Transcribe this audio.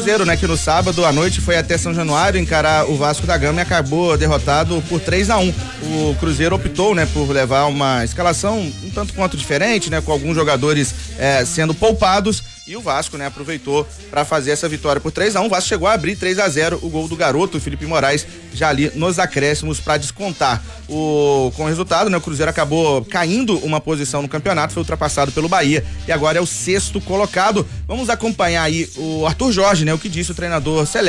Cruzeiro, né, que no sábado à noite foi até São Januário encarar o Vasco da Gama e acabou derrotado por 3-1. O Cruzeiro optou, né, por levar uma escalação um tanto quanto diferente, né, com alguns jogadores sendo poupados, e o Vasco, né, aproveitou para fazer essa vitória por 3-1. O Vasco chegou a abrir 3-0, o gol do garoto, o Felipe Moraes, já ali nos acréscimos para descontar. Com o resultado, né, o Cruzeiro acabou caindo uma posição no campeonato, foi ultrapassado pelo Bahia e agora é o 6º colocado. Vamos acompanhar aí o Arthur Jorge, né, o que disse o treinador Celeste